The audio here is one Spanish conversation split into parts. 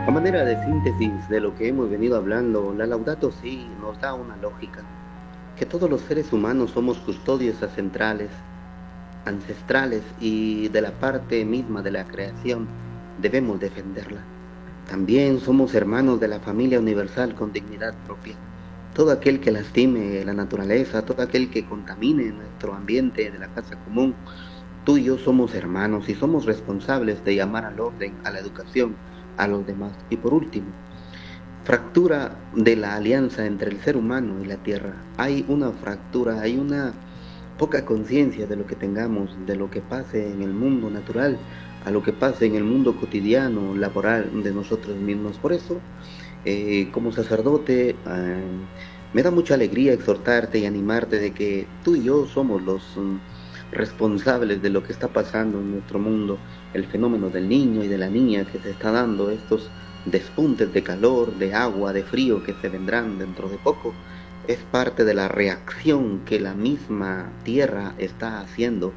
A manera de síntesis de lo que hemos venido hablando, la Laudato Si nos da una lógica, que todos los seres humanos somos custodios ancestrales y de la parte misma de la creación debemos defenderla. También somos hermanos de la familia universal con dignidad propia. Todo aquel que lastime la naturaleza, todo aquel que contamine nuestro ambiente de la casa común, tú y yo somos hermanos y somos responsables de llamar al orden, a la educación, a los demás. Y por último, fractura de la alianza entre el ser humano y la tierra. Hay una fractura, hay una poca conciencia de lo que tengamos, de lo que pase en el mundo natural, a lo que pase en el mundo cotidiano, laboral de nosotros mismos. Por eso, como sacerdote, me da mucha alegría exhortarte y animarte de que tú y yo somos los responsables de lo que está pasando en nuestro mundo, el fenómeno del niño y de la niña que se está dando, estos despuntes de calor, de agua, de frío que se vendrán dentro de poco, es parte de la reacción que la misma Tierra está haciendo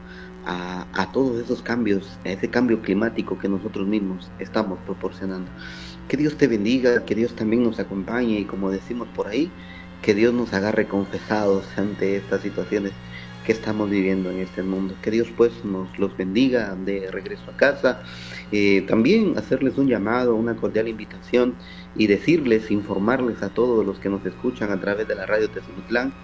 a todos esos cambios, a ese cambio climático que nosotros mismos estamos proporcionando. Que Dios te bendiga, que Dios también nos acompañe y como decimos por ahí, que Dios nos agarre confesados ante estas situaciones que estamos viviendo en este mundo. Que Dios pues nos los bendiga de regreso a casa. También hacerles un llamado, una cordial invitación y decirles, informarles a todos los que nos escuchan a través de la radio Tezulutlán,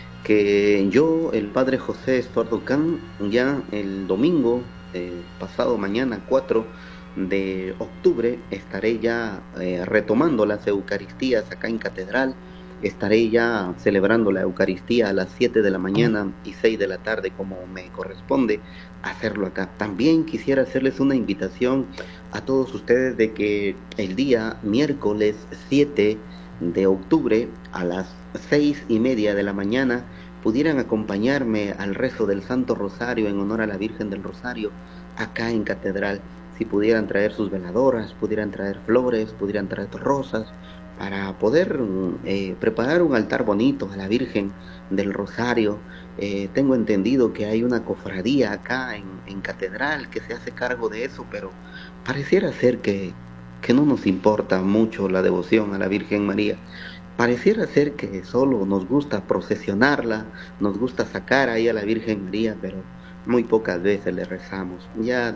que yo, el padre José Estuardo Can, ya el domingo, pasado mañana 4 de octubre, estaré ya retomando las Eucaristías acá en Catedral. Estaré ya celebrando la Eucaristía a las 7 de la mañana y 6 de la tarde, como me corresponde hacerlo acá. También quisiera hacerles una invitación a todos ustedes de que el día miércoles 7 de octubre a las 6:30 de la mañana pudieran acompañarme al rezo del Santo Rosario en honor a la Virgen del Rosario acá en Catedral. Si pudieran traer sus veladoras, pudieran traer flores, pudieran traer rosas, para poder preparar un altar bonito a la Virgen del Rosario. Tengo entendido que hay una cofradía acá en Catedral que se hace cargo de eso, pero pareciera ser que no nos importa mucho la devoción a la Virgen María. Pareciera ser que solo nos gusta procesionarla, nos gusta sacar ahí a la Virgen María, pero muy pocas veces le rezamos. Ya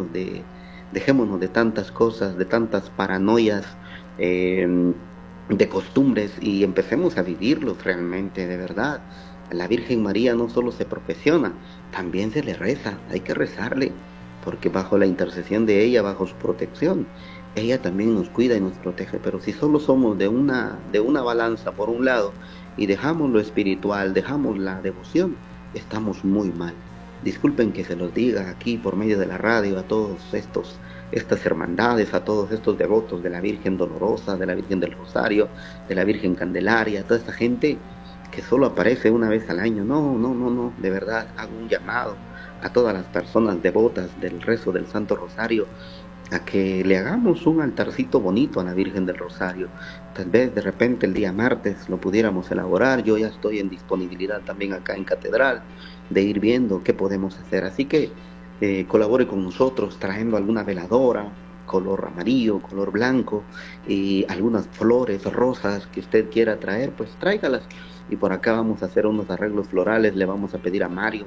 dejémonos de tantas cosas, de tantas paranoias, eh, de costumbres y empecemos a vivirlos realmente, de verdad. La Virgen María no solo se profesiona, también se le reza, hay que rezarle, porque bajo la intercesión de ella, bajo su protección, ella también nos cuida y nos protege. Pero si solo somos de una balanza por un lado y dejamos lo espiritual, dejamos la devoción, estamos muy mal. Disculpen que se los diga aquí por medio de la radio a todos estas hermandades, a todos estos devotos de la Virgen Dolorosa, de la Virgen del Rosario, de la Virgen Candelaria, toda esta gente que solo aparece una vez al año. No, no, no, no, de verdad hago un llamado a todas las personas devotas del rezo del Santo Rosario a que le hagamos un altarcito bonito a la Virgen del Rosario. Tal vez de repente el día martes lo pudiéramos elaborar. Yo ya estoy en disponibilidad también acá en Catedral de ir viendo qué podemos hacer. Así que colabore con nosotros trayendo alguna veladora, color amarillo, color blanco, y algunas flores, rosas que usted quiera traer, pues tráigalas. Y por acá vamos a hacer unos arreglos florales, le vamos a pedir a Mario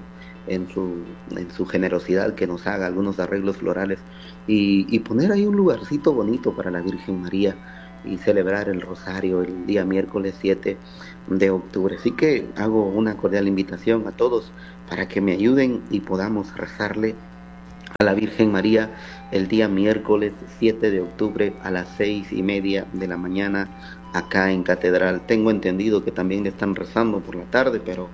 en su generosidad que nos haga algunos arreglos florales y poner ahí un lugarcito bonito para la Virgen María y celebrar el Rosario el día miércoles 7 de octubre. Así que hago una cordial invitación a todos para que me ayuden y podamos rezarle a la Virgen María el día miércoles 7 de octubre a las 6:30 de la mañana acá en Catedral. Tengo entendido que también le están rezando por la tarde, pero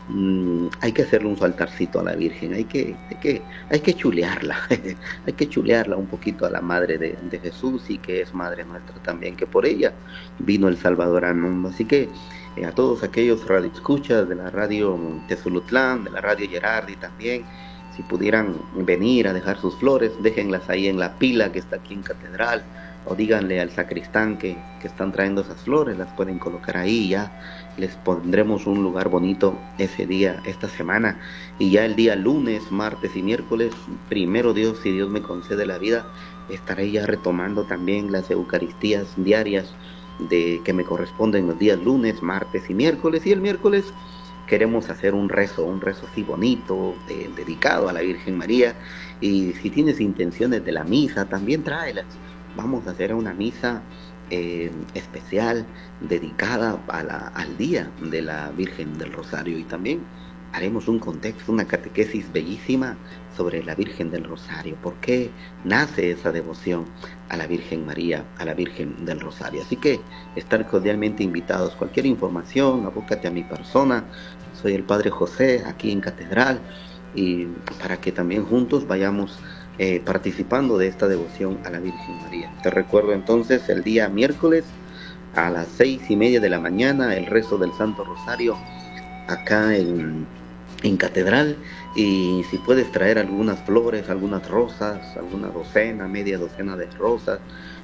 hay que hacerle un su altarcito a la Virgen, hay que chulearla, hay que chulearla un poquito a la Madre de Jesús y que es Madre nuestra también, que por ella vino el Salvador al mundo. Así que a todos aquellos radioescuchas de la radio Tezulutlán, de la radio Gerardi también, si pudieran venir a dejar sus flores, déjenlas ahí en la pila que está aquí en Catedral, o díganle al sacristán que están trayendo esas flores, las pueden colocar ahí, ya les pondremos un lugar bonito ese día, esta semana, y ya el día lunes, martes y miércoles, primero Dios, si Dios me concede la vida, estaré ya retomando también las Eucaristías diarias que me corresponden los días lunes, martes y miércoles. Y el miércoles queremos hacer un rezo así bonito, dedicado a la Virgen María. Y si tienes intenciones de la misa, también tráelas. Vamos a hacer una misa especial dedicada al día de la Virgen del Rosario, y también haremos un contexto, una catequesis bellísima sobre la Virgen del Rosario, por qué nace esa devoción a la Virgen María, a la Virgen del Rosario. Así que están cordialmente invitados. Cualquier información, abócate a mi persona, soy el Padre José, aquí en Catedral, y para que también juntos vayamos participando de esta devoción a la Virgen María. Te recuerdo entonces el día miércoles a las 6:30 de la mañana, el rezo del Santo Rosario acá en Catedral. Y si puedes traer algunas flores, algunas rosas, alguna docena, media docena de rosas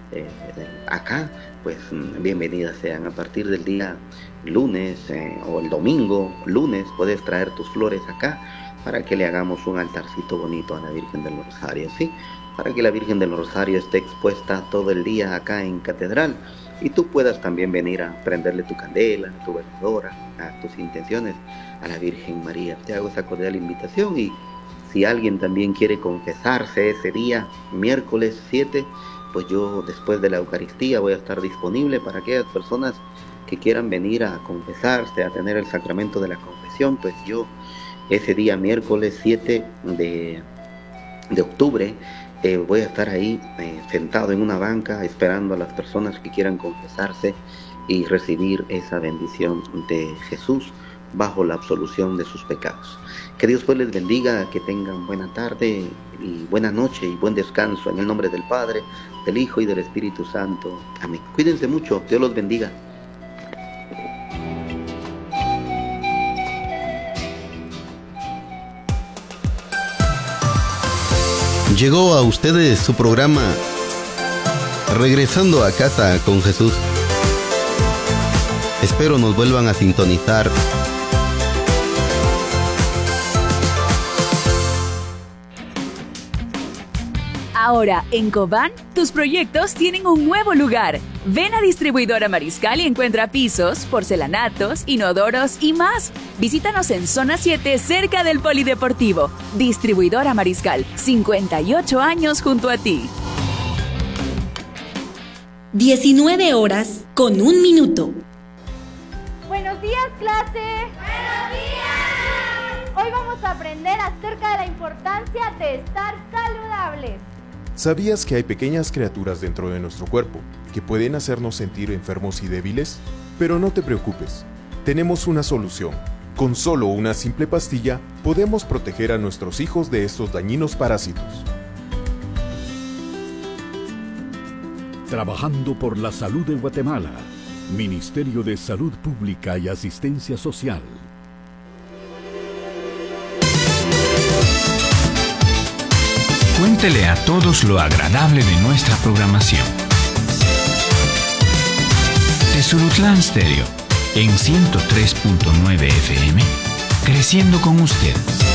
acá, pues bienvenidas sean. A partir del día lunes o el domingo, lunes, puedes traer tus flores acá para que le hagamos un altarcito bonito a la Virgen del Rosario, ¿sí? Para que la Virgen del Rosario esté expuesta todo el día acá en Catedral, y tú puedas también venir a prenderle tu candela, tu veladora, a tus intenciones a la Virgen María. Te hago esa cordial invitación. Y si alguien también quiere confesarse ese día, miércoles 7, pues yo después de la Eucaristía voy a estar disponible para aquellas personas que quieran venir a confesarse, a tener el sacramento de la confesión. Pues yo ese día miércoles 7 de octubre voy a estar ahí sentado en una banca esperando a las personas que quieran confesarse y recibir esa bendición de Jesús bajo la absolución de sus pecados. Que Dios pues les bendiga, que tengan buena tarde y buena noche y buen descanso, en el nombre del Padre, del Hijo y del Espíritu Santo. Amén. Cuídense mucho, Dios los bendiga. Llegó a ustedes su programa Regresando a Casa con Jesús. Espero nos vuelvan a sintonizar. Ahora, en Cobán, tus proyectos tienen un nuevo lugar. Ven a Distribuidora Mariscal y encuentra pisos, porcelanatos, inodoros y más. Visítanos en Zona 7, cerca del Polideportivo. Distribuidora Mariscal, 58 años junto a ti. 19:01. Buenos días, clase. Buenos días. Hoy vamos a aprender acerca de la importancia de estar saludables. ¿Sabías que hay pequeñas criaturas dentro de nuestro cuerpo que pueden hacernos sentir enfermos y débiles? Pero no te preocupes, tenemos una solución. Con solo una simple pastilla podemos proteger a nuestros hijos de estos dañinos parásitos. Trabajando por la salud de Guatemala, Ministerio de Salud Pública y Asistencia Social. Cuéntele a todos lo agradable de nuestra programación. Tezulutlán Stereo, en 103.9 FM, creciendo con usted.